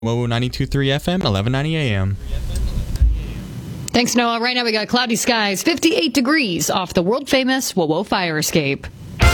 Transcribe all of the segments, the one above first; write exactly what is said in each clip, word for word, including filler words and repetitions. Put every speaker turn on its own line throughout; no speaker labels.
WOWO ninety-two point three F M, eleven ninety A M.
Thanks, Noah. Right now we got cloudy skies, fifty-eight degrees off the world-famous WOWO fire escape.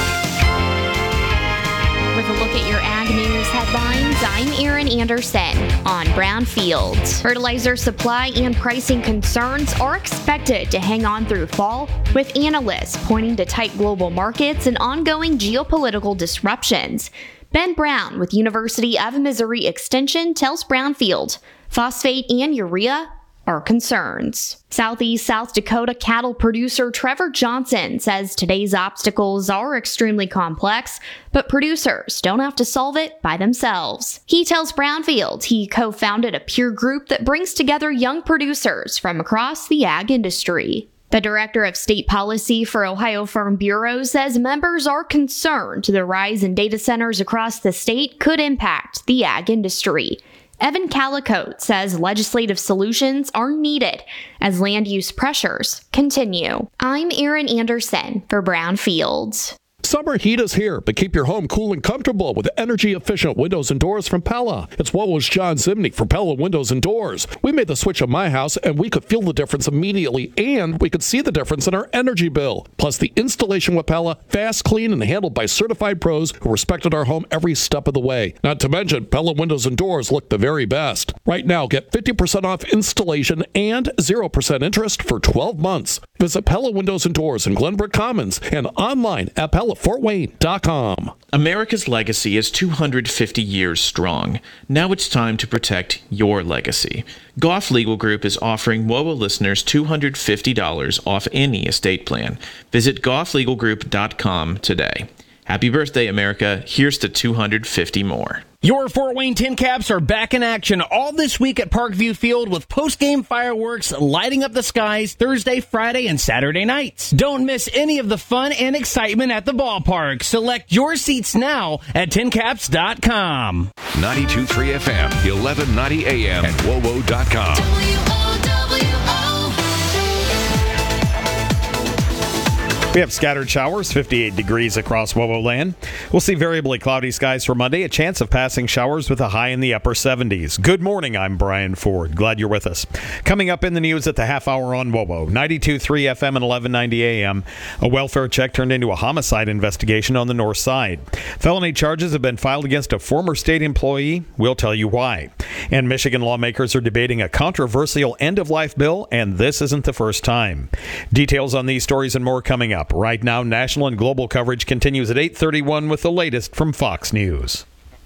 With a look at your ag news headlines, I'm Erin Anderson on Brownfield. Fertilizer supply and pricing concerns are expected to hang on through fall, with analysts pointing to tight global markets and ongoing geopolitical disruptions. Ben Brown with University of Missouri Extension tells Brownfield phosphate and urea are concerns. Southeast South Dakota cattle producer Trevor Johnson says today's obstacles are extremely complex, but producers don't have to solve it by themselves. He tells Brownfield he co-founded a peer group that brings together young producers from across the ag industry. The director of state policy for Ohio Farm Bureau says members are concerned the rise in data centers across the state could impact the ag industry. Evan Calicote says legislative solutions are needed as land use pressures continue. I'm Erin Anderson for Brownfield.
Summer heat is here, but keep your home cool and comfortable with energy-efficient windows and doors from Pella. It's WOWO's John Zimnick for Pella Windows and Doors. We made the switch at my house, and we could feel the difference immediately, and we could see the difference in our energy bill. Plus, the installation with Pella, fast, clean, and handled by certified pros who respected our home every step of the way. Not to mention, Pella Windows and Doors look the very best. Right now, get fifty percent off installation and zero percent interest for twelve months. Visit Pella Windows and Doors in Glenbrook Commons and online at Pella Fort Wayne dot com.
America's legacy is two hundred fifty years strong. Now it's time to protect your legacy. Goff Legal Group is offering WOWO listeners two hundred fifty dollars off any estate plan. Visit goff legal group dot com today. Happy birthday, America. Here's to two hundred fifty more.
Your Fort Wayne Tin Caps are back in action all this week at Parkview Field with post-game fireworks lighting up the skies Thursday, Friday, and Saturday nights. Don't miss any of the fun and excitement at the ballpark. Select your seats now at tin caps dot com.
ninety-two point three F M, eleven ninety A M, and wowo dot com.
We have scattered showers, fifty-eight degrees across WOWO land. We'll see variably cloudy skies for Monday, a chance of passing showers with a high in the upper seventies. Good morning, I'm Brian Ford. Glad you're with us. Coming up in the news at the half hour on WOWO, ninety-two point three F M and eleven ninety A M. A welfare check turned into a homicide investigation on the north side. Felony charges have been filed against a former state employee. We'll tell you why. And Michigan lawmakers are debating a controversial end-of-life bill, and this isn't the first time. Details on these stories and more coming up. Right now, national and global coverage continues at eight thirty-one with the latest from Fox News.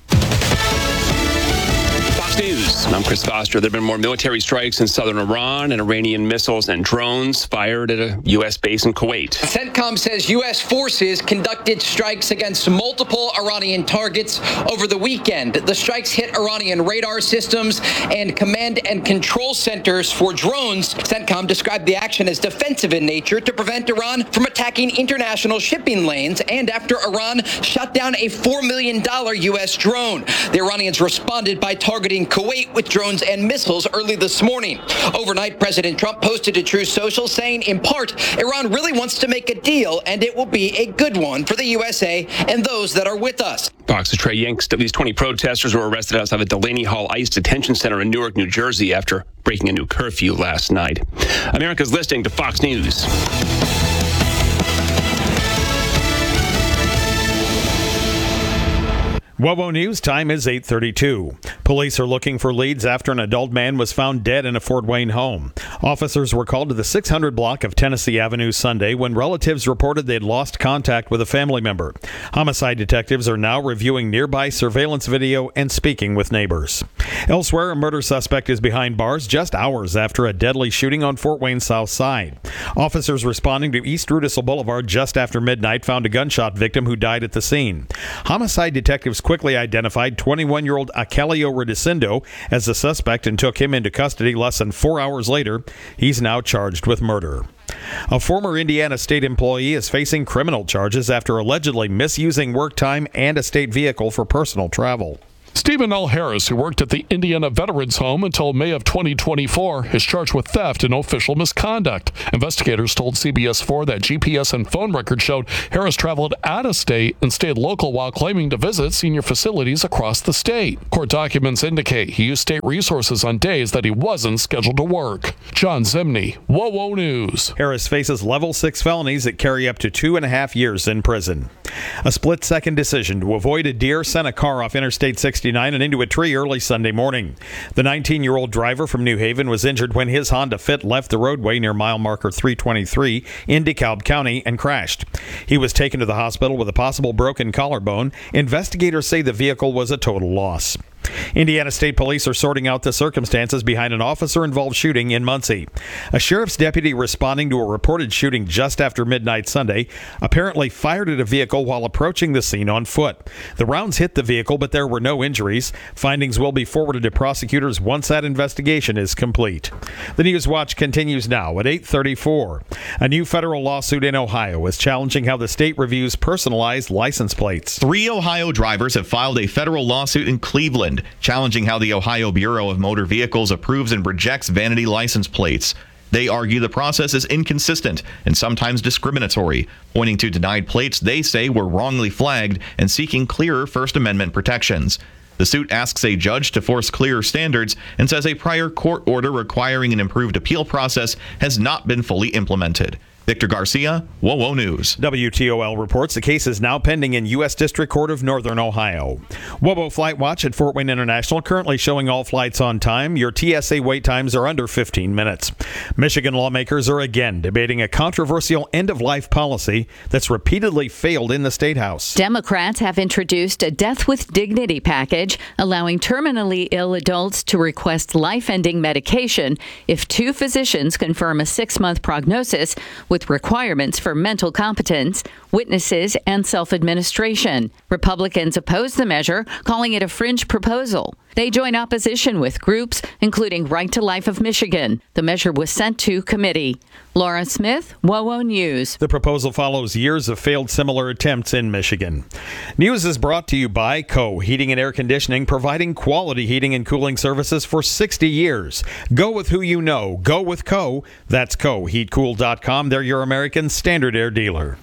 Fox News. I'm Chris Foster. There have been more military strikes in southern Iran and Iranian missiles and drones fired at a U S base in Kuwait.
CENTCOM says U S forces conducted strikes against multiple Iranian targets over the weekend. The strikes hit Iranian radar systems and command and control centers for drones. CENTCOM described the action as defensive in nature to prevent Iran from attacking international shipping lanes and after Iran shot down a four million dollars U S drone. The Iranians responded by targeting Kuwait with drones and missiles early this morning. Overnight, President Trump posted to Truth Social saying, in part, Iran really wants to make a deal and it will be a good one for the U S A and those that are with us.
Fox's Trey Yanks. At least twenty protesters were arrested outside the Delaney Hall ICE detention center in Newark, New Jersey after breaking a new curfew last night. America's listening to Fox News.
WOWO News time is eight thirty-two. Police are looking for leads after an adult man was found dead in a Fort Wayne home. Officers were called to the six hundred block of Tennessee Avenue Sunday when relatives reported they'd lost contact with a family member. Homicide detectives are now reviewing nearby surveillance video and speaking with neighbors. Elsewhere, a murder suspect is behind bars just hours after a deadly shooting on Fort Wayne's south side. Officers responding to East Rudisill Boulevard just after midnight found a gunshot victim who died at the scene. Homicide detectives quickly identified twenty-one-year-old Akelio Redicindo as the suspect and took him into custody less than four hours later. He's now charged with murder. A former Indiana state employee is facing criminal charges after allegedly misusing work time and a state vehicle for personal travel.
Stephen L. Harris, who worked at the Indiana Veterans Home until May of twenty twenty-four, is charged with theft and official misconduct. Investigators told C B S four that G P S and phone records showed Harris traveled out of state and stayed local while claiming to visit senior facilities across the state. Court documents indicate he used state resources on days that he wasn't scheduled to work. John Zimney, WOWO News.
Harris faces level six felonies that carry up to two and a half years in prison. A split-second decision to avoid a deer sent a car off Interstate sixty-nine and into a tree early Sunday morning. The nineteen-year-old driver from New Haven was injured when his Honda Fit left the roadway near mile marker three twenty-three in DeKalb County and crashed. He was taken to the hospital with a possible broken collarbone. Investigators say the vehicle was a total loss. Indiana State Police are sorting out the circumstances behind an officer-involved shooting in Muncie. A sheriff's deputy responding to a reported shooting just after midnight Sunday apparently fired at a vehicle while approaching the scene on foot. The rounds hit the vehicle, but there were no injuries. Findings will be forwarded to prosecutors once that investigation is complete. The News Watch continues now at eight thirty-four. A new federal lawsuit in Ohio is challenging how the state reviews personalized license plates.
Three Ohio drivers have filed a federal lawsuit in Cleveland, challenging how the Ohio Bureau of Motor Vehicles approves and rejects vanity license plates. They argue the process is inconsistent and sometimes discriminatory, pointing to denied plates they say were wrongly flagged and seeking clearer First Amendment protections. The suit asks a judge to force clearer standards and says a prior court order requiring an improved appeal process has not been fully implemented. Victor Garcia, WOWO News.
W T O L reports the case is now pending in U S District Court of Northern Ohio. WOWO Flight Watch at Fort Wayne International currently showing all flights on time. Your T S A wait times are under fifteen minutes. Michigan lawmakers are again debating a controversial end-of-life policy that's repeatedly failed in the State House.
Democrats have introduced a Death with Dignity package, allowing terminally ill adults to request life-ending medication if two physicians confirm a six-month prognosis, with requirements for mental competence, witnesses, and self-administration. Republicans oppose the measure, calling it a fringe proposal. They join opposition with groups, including Right to Life of Michigan. The measure was sent to committee. Laura Smith, WOWO News.
The proposal follows years of failed similar attempts in Michigan. News is brought to you by Co. Heating and Air Conditioning, providing quality heating and cooling services for sixty years. Go with who you know. Go with Co. That's co heat cool dot com. They're your American Standard Air dealer.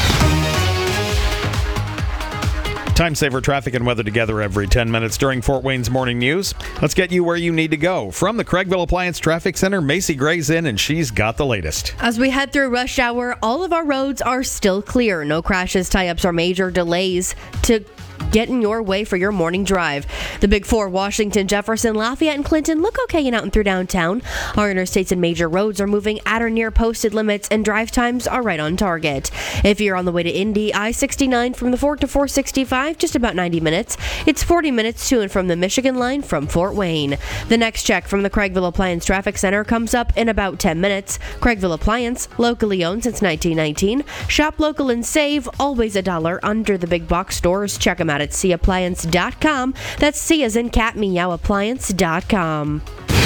Time saver traffic and weather together every ten minutes during Fort Wayne's Morning News. Let's get you where you need to go. From the Craigville Appliance Traffic Center, Macy Gray's in, and she's got the latest.
As we head through rush hour, all of our roads are still clear. No crashes, tie-ups, or major delays to get in your way for your morning drive. The Big Four, Washington, Jefferson, Lafayette, and Clinton look okay in out and through downtown. Our interstates and major roads are moving at or near posted limits, and drive times are right on target. If you're on the way to Indy, I sixty-nine from the Fort to four sixty-five, just about ninety minutes. It's forty minutes to and from the Michigan line from Fort Wayne. The next check from the Craigville Appliance Traffic Center comes up in about ten minutes. Craigville Appliance, locally owned since nineteen nineteen. Shop local and save, always a dollar under the big box stores. Check them out at c appliance dot com. That's C as in cat, meow appliance dot com.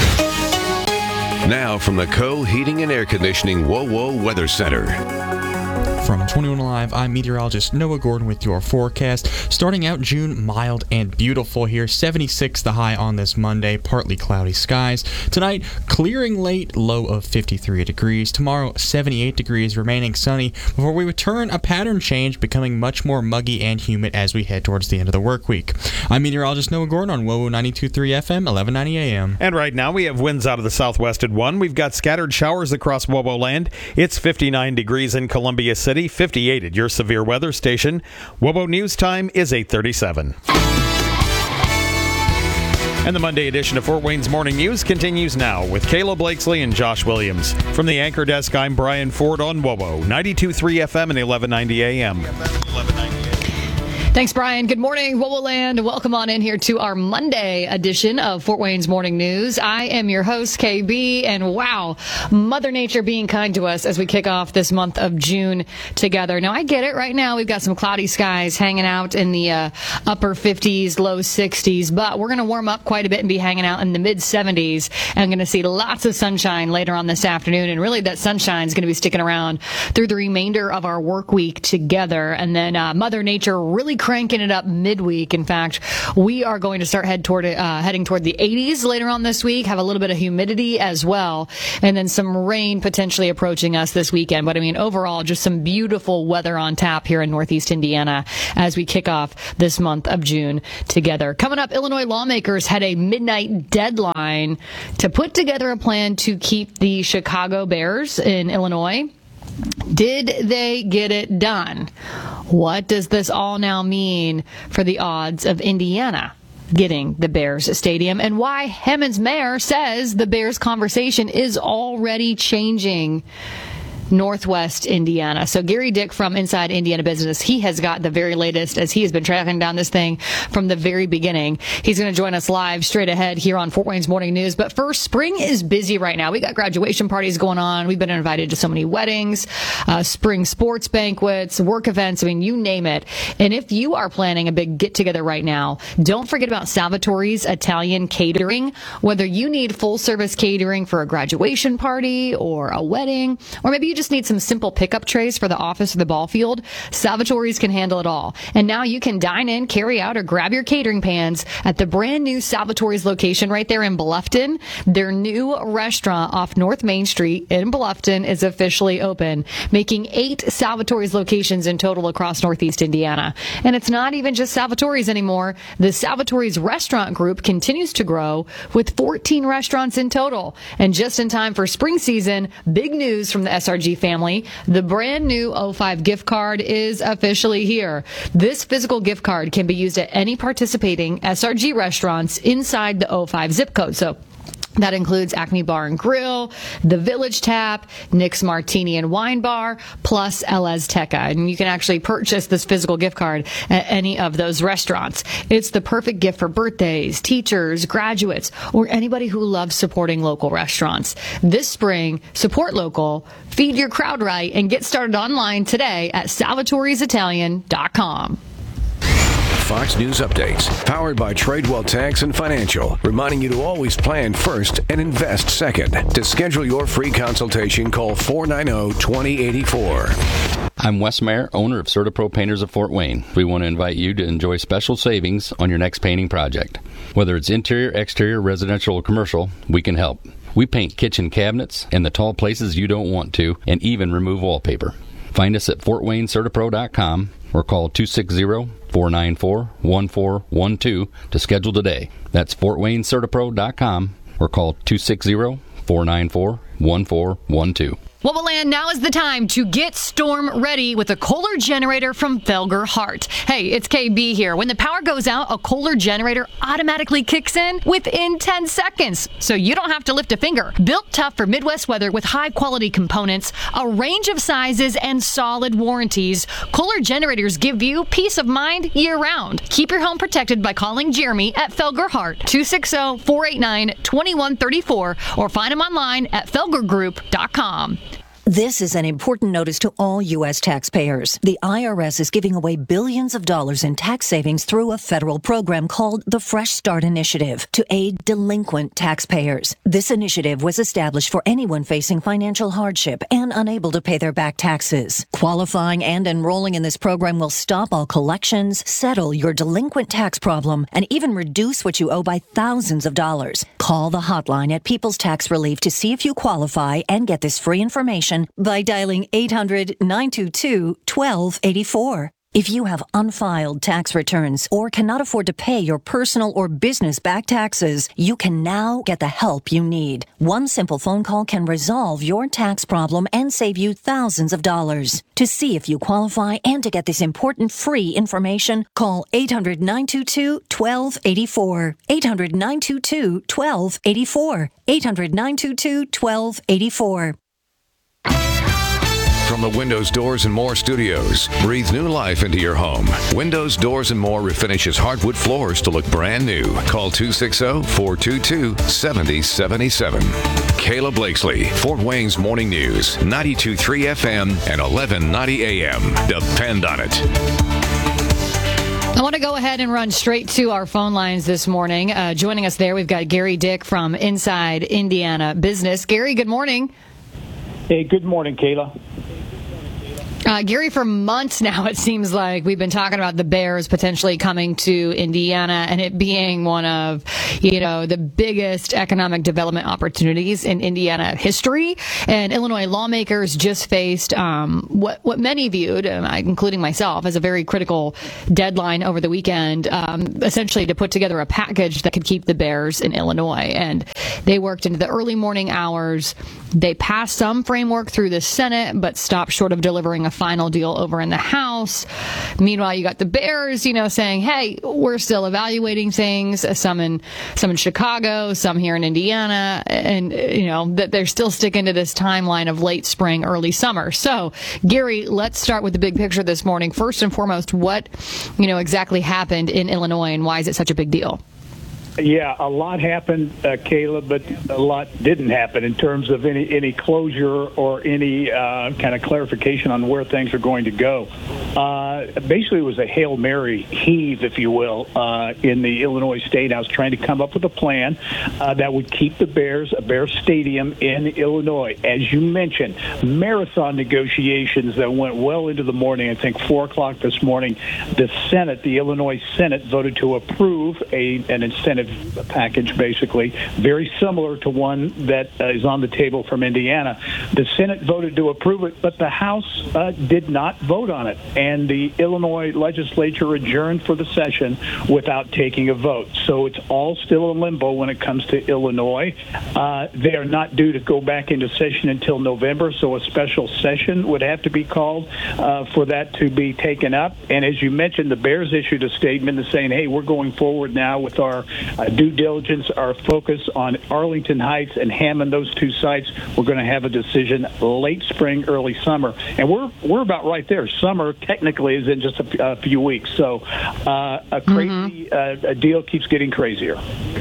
Now from the Co. Heating and Air Conditioning WOWO Weather Center.
From twenty-one Live, I'm meteorologist Noah Gordon with your forecast. Starting out June, mild and beautiful here. seventy-six the high on this Monday, partly cloudy skies. Tonight, clearing late, low of fifty-three degrees. Tomorrow, seventy-eight degrees, remaining sunny, before we return a pattern change, becoming much more muggy and humid as we head towards the end of the work week. I'm meteorologist Noah Gordon on WOWO ninety-two point three F M, eleven ninety A M.
And right now, we have winds out of the southwest at one. We've got scattered showers across WOWO land. It's fifty-nine degrees in Columbia City. fifty-eight at your severe weather station. WOWO News time is eight thirty-seven. And the Monday edition of Fort Wayne's Morning News continues now with Kayla Blakesley and Josh Williams. From the anchor desk, I'm Brian Ford on WOWO ninety-two point three F M and eleven ninety A M.
Thanks, Brian. Good morning, WOWO Land. Welcome on in here to our Monday edition of Fort Wayne's Morning News. I am your host, K B, and wow, Mother Nature being kind to us as we kick off this month of June together. Now, I get it. Right now, we've got some cloudy skies hanging out in the uh, upper fifties, low sixties, but we're going to warm up quite a bit and be hanging out in the mid seventies. And going to see lots of sunshine later on this afternoon, and really that sunshine is going to be sticking around through the remainder of our work week together. And then uh, Mother Nature really cranking it up midweek. In fact, we are going to start head toward uh, heading toward the eighties later on this week, have a little bit of humidity as well, and then some rain potentially approaching us this weekend. But I mean, overall, just some beautiful weather on tap here in Northeast Indiana as we kick off this month of June together. Coming up, Illinois lawmakers had a midnight deadline to put together a plan to keep the Chicago Bears in Illinois. Did they get it done? What does this all now mean for the odds of Indiana getting the Bears stadium, and why Hammond's mayor says the Bears conversation is already changing Northwest Indiana. So Gary Dick from Inside Indiana Business, he has got the very latest as he has been tracking down this thing from the very beginning. He's going to join us live straight ahead here on Fort Wayne's Morning News. But first, spring is busy right now. We got graduation parties going on. We've been invited to so many weddings, uh, spring sports banquets, work events. I mean, you name it. And if you are planning a big get together right now, don't forget about Salvatore's Italian Catering. Whether you need full service catering for a graduation party or a wedding, or maybe you just need some simple pickup trays for the office or the ball field, Salvatore's can handle it all. And now you can dine in, carry out, or grab your catering pans at the brand new Salvatore's location right there in Bluffton. Their new restaurant off North Main Street in Bluffton is officially open, making eight Salvatore's locations in total across Northeast Indiana. And it's not even just Salvatore's anymore. The Salvatore's restaurant group continues to grow with fourteen restaurants in total. And just in time for spring season, big news from the S R G family. The brand new O five gift card is officially here. This physical gift card can be used at any participating S R G restaurants inside the O five zip code. So that includes Acme Bar and Grill, The Village Tap, Nick's Martini and Wine Bar, plus El Azteca. And you can actually purchase this physical gift card at any of those restaurants. It's the perfect gift for birthdays, teachers, graduates, or anybody who loves supporting local restaurants. This spring, support local, feed your crowd right, and get started online today at salvatores italian dot com.
Fox News updates, powered by Tradewell Tax and Financial, reminding you to always plan first and invest second. To schedule your free consultation, call four nine zero, two zero eight four.
I'm Wes Mayer, owner of CertaPro Painters of Fort Wayne. We want to invite you to enjoy special savings on your next painting project. Whether it's interior, exterior, residential, or commercial, we can help. We paint kitchen cabinets and the tall places you don't want to, and even remove wallpaper. Find us at fort wayne certapro dot com or call two six zero, four nine four, one four one two to schedule today. That's fort wayne certapro dot com or call two six zero, four nine four, one four one two.
What will land now is the time to get storm ready with a Kohler generator from Felger Hart. Hey, it's K B here. When the power goes out, a Kohler generator automatically kicks in within ten seconds, so you don't have to lift a finger. Built tough for Midwest weather with high-quality components, a range of sizes, and solid warranties, Kohler generators give you peace of mind year-round. Keep your home protected by calling Jeremy at Felger Hart, two six zero, four eight nine, two one three four, or find him online at felger group dot com.
This is an important notice to all U S taxpayers. The I R S is giving away billions of dollars in tax savings through a federal program called the Fresh Start Initiative to aid delinquent taxpayers. This initiative was established for anyone facing financial hardship and unable to pay their back taxes. Qualifying and enrolling in this program will stop all collections, settle your delinquent tax problem, and even reduce what you owe by thousands of dollars. Call the hotline at People's Tax Relief to see if you qualify and get this free information by dialing eight hundred, nine two two, one two eight four. If you have unfiled tax returns or cannot afford to pay your personal or business back taxes, you can now get the help you need. One simple phone call can resolve your tax problem and save you thousands of dollars. To see if you qualify and to get this important free information, call eight hundred, nine two two, one two eight four. eight hundred, nine two two, one two eight four. eight hundred, nine two two, one two eight four.
From the Windows, Doors, and More studios, breathe new life into your home. Windows, Doors, and More refinishes hardwood floors to look brand new. Call two six zero, four two two, seven zero seven seven. Kayla Blakesley, Fort Wayne's Morning News, ninety-two point three F M and eleven ninety A M. Depend on it.
I want to go ahead and run straight to our phone lines this morning. Uh, joining us there, we've got Gary Dick from Inside Indiana Business. Gary, good morning.
Hey, good morning, Kayla.
Uh, Uh, Gary, for months now, it seems like we've been talking about the Bears potentially coming to Indiana and it being one of, you know, the biggest economic development opportunities in Indiana history. And Illinois lawmakers just faced um, what, what many viewed, including myself, as a very critical deadline over the weekend, um, essentially to put together a package that could keep the Bears in Illinois. And they worked into the early morning hours. They passed some framework through the Senate, but stopped short of delivering a final deal over in the House. Meanwhile, you got the Bears, you know, saying, hey, we're still evaluating things, some in some in Chicago, some here in Indiana, and, you know, that they're still sticking to this timeline of late spring, early summer. So, Gary, let's start with the big picture this morning. First and foremost, what, you know, exactly happened in Illinois and why is it such a big deal?
Yeah, a lot happened, uh, Caleb, but a lot didn't happen in terms of any, any closure or any uh, kind of clarification on where things are going to go. Uh, basically, it was a Hail Mary heave, if you will, uh, in the Illinois State House, trying to come up with a plan uh, that would keep the Bears, a Bears stadium in Illinois. As you mentioned, marathon negotiations that went well into the morning. I think four o'clock this morning, the Senate, the Illinois Senate, voted to approve a an incentive package, basically, very similar to one that uh, is on the table from Indiana. The Senate voted to approve it, but the House uh, did not vote on it. And the Illinois legislature adjourned for the session without taking a vote. So it's all still in limbo when it comes to Illinois. Uh, they are not due to go back into session until November, so a special session would have to be called uh, for that to be taken up. And as you mentioned, the Bears issued a statement saying, hey, we're going forward now with our uh, due diligence, our focus on Arlington Heights and Hammond, those two sites. We're going to have a decision late spring, early summer. And we're we're about right there. Summer technically is in just a, a few weeks. So uh, a crazy mm-hmm. uh, a deal keeps getting crazier.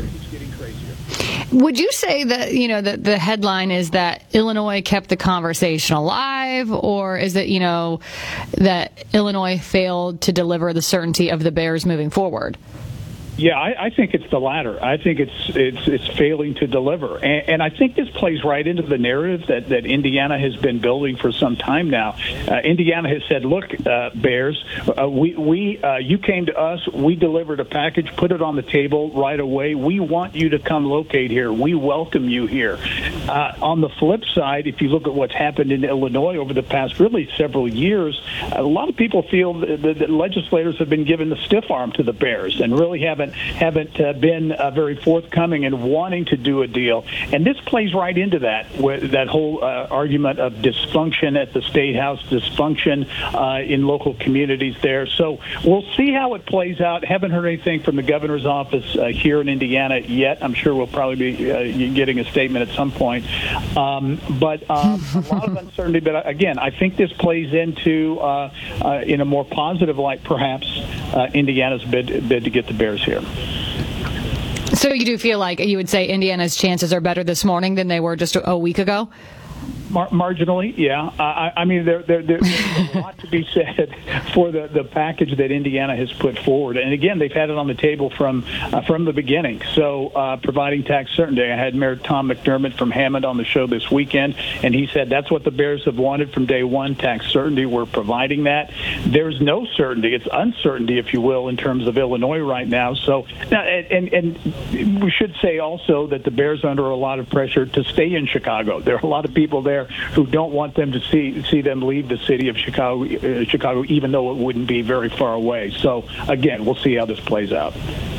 Would you say that, you know, that the headline is that Illinois kept the conversation alive, or is it, you know, that Illinois failed to deliver the certainty of the Bears moving forward?
Yeah, I, I think it's the latter. I think it's it's it's failing to deliver, and, and I think this plays right into the narrative that, that Indiana has been building for some time now. Uh, Indiana has said, "Look, uh, Bears, uh, we we uh, you came to us. We delivered a package, put it on the table right away. We want you to come locate here. We welcome you here." Uh, on the flip side, if you look at what's happened in Illinois over the past really several years, a lot of people feel that, that legislators have been given the stiff arm to the Bears and really haven't. haven't uh, been uh, very forthcoming in wanting to do a deal. And this plays right into that, with that whole uh, argument of dysfunction at the State House, dysfunction uh, in local communities there. So we'll see how it plays out. Haven't heard anything from the governor's office uh, here in Indiana yet. I'm sure we'll probably be uh, getting a statement at some point. Um, but um, a lot of uncertainty. But again, I think this plays into, uh, uh, in a more positive light, perhaps, uh, Indiana's bid, bid to get the Bears here.
So you do feel like you would say Indiana's chances are better this morning than they were just a week ago?
Mar- marginally, yeah. I, I mean, there, there, there's a lot to be said for the, the package that Indiana has put forward. And again, they've had it on the table from uh, from the beginning. So uh, providing tax certainty. I had Mayor Tom McDermott from Hammond on the show this weekend, and he said that's what the Bears have wanted from day one, tax certainty. We're providing that. There's no certainty. It's uncertainty, if you will, in terms of Illinois right now. So, and, and, and we should say also that the Bears are under a lot of pressure to stay in Chicago. There are a lot of people there who don't want them to see see them leave the city of Chicago, uh, Chicago, even though it wouldn't be very far away. So, again, we'll see how this plays out.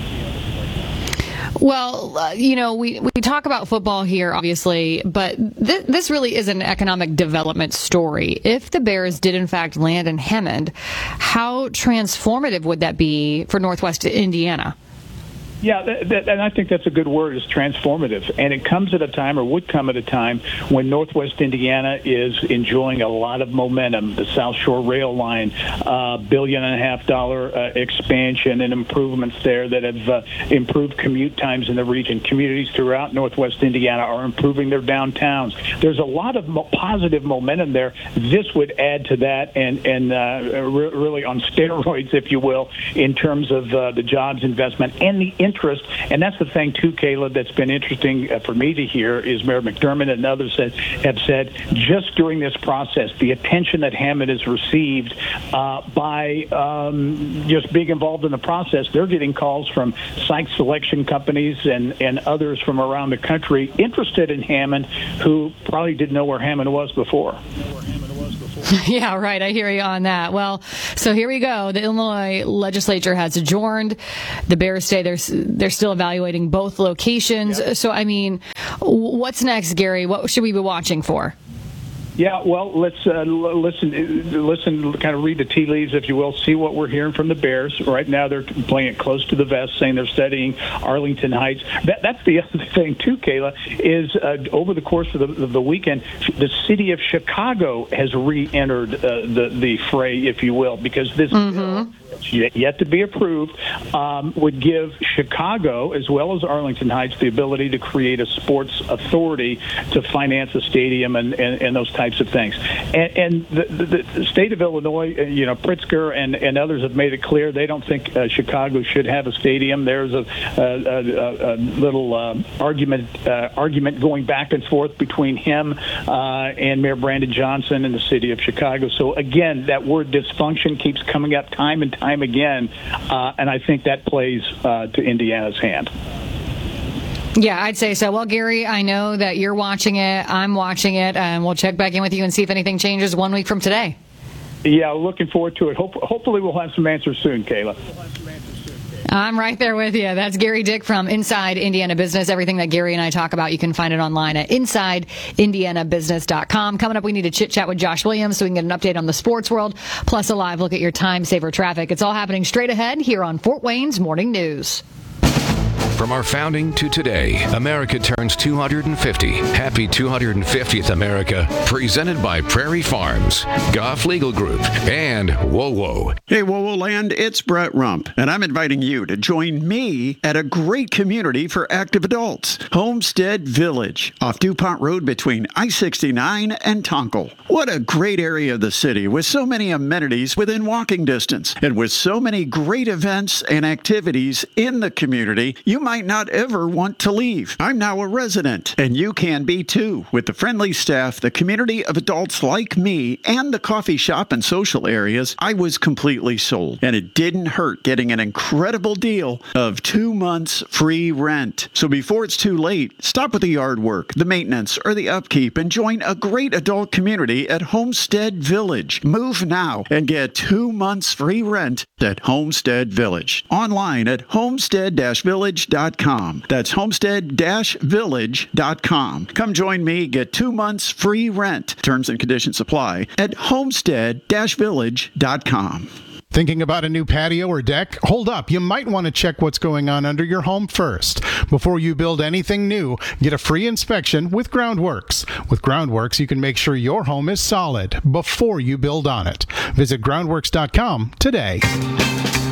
Well, uh, you know, we, we talk about football here, obviously, but th- this really is an economic development story. If the Bears did, in fact, land in Hammond, how transformative would that be for Northwest Indiana?
Yeah, that, that, and I think that's a good word, is transformative. And it comes at a time, or would come at a time, when Northwest Indiana is enjoying a lot of momentum. The South Shore Rail Line, uh, billion and a half dollar uh, expansion and improvements there that have uh, improved commute times in the region. Communities throughout Northwest Indiana are improving their downtowns. There's a lot of mo- positive momentum there. This would add to that, and, and uh, re- really on steroids, if you will, in terms of uh, the jobs investment and the interest. And that's the thing, too, Caleb, that's been interesting uh, for me to hear is Mayor McDermott and others that have said just during this process, the attention that Hammond has received uh, by um, just being involved in the process, they're getting calls from site selection companies and, and others from around the country interested in Hammond who probably didn't know where Hammond was before.
Yeah, right. I hear you on that. Well, so here we go. The Illinois legislature has adjourned. The Bears say they're they're still evaluating both locations. Yep. So, I mean, what's next, Gary? What should we be watching for?
Yeah, well, let's uh, listen, listen, kind of read the tea leaves, if you will, see what we're hearing from the Bears. Right now they're playing it close to the vest, saying they're studying Arlington Heights. That, that's the other thing, too, Kayla, is uh, over the course of the, of the weekend, the city of Chicago has re-entered uh, the, the fray, if you will, because this
mm-hmm.
bill, yet, yet to be approved, um, would give Chicago, as well as Arlington Heights, the ability to create a sports authority to finance a stadium and, and, and those types of things. And, and the, the, the state of Illinois, you know, Pritzker and, and others have made it clear they don't think uh, Chicago should have a stadium. There's a, a, a, a little uh, argument uh, argument going back and forth between him uh, and Mayor Brandon Johnson and the city of Chicago. So, again, that word dysfunction keeps coming up time and time again, uh, and I think that plays uh, to Indiana's hand.
Yeah, I'd say so. Well, Gary, I know that you're watching it. I'm watching it, and we'll check back in with you and see if anything changes one week from today.
Yeah, looking forward to it. Hope, hopefully we'll have some answers soon, Kayla.
I'm right there with you. That's Gary Dick from Inside Indiana Business. Everything that Gary and I talk about, you can find it online at inside indiana business dot com. Coming up, we need to chit-chat with Josh Williams so we can get an update on the sports world, plus a live look at your time-saver traffic. It's all happening straight ahead here on Fort Wayne's Morning News.
From our founding to today, America turns two hundred fifty. Happy two hundred fiftieth, America. Presented by Prairie Farms, Goff Legal Group, and Whoa Whoa.
Hey, Whoa Whoa Land, it's Brett Rump, and I'm inviting you to join me at a great community for active adults, Homestead Village, off DuPont Road between I sixty-nine and Tonkel. What a great area of the city with so many amenities within walking distance, and with so many great events and activities in the community, you might not ever want to leave. I'm now a resident, and you can be too. With the friendly staff, the community of adults like me, and the coffee shop and social areas, I was completely sold. And it didn't hurt getting an incredible deal of two months free rent. So before it's too late, stop with the yard work, the maintenance, or the upkeep, and join a great adult community at Homestead Village. Move now and get two months free rent at Homestead Village. Online at homestead village dot com. That's homestead village dot com. Come join me, get two months free rent. Terms and conditions apply at homestead village dot com.
Thinking about a new patio or deck? Hold up, you might want to check what's going on under your home first. Before you build anything new, get a free inspection with Groundworks. With Groundworks, you can make sure your home is solid before you build on it. Visit groundworks dot com today.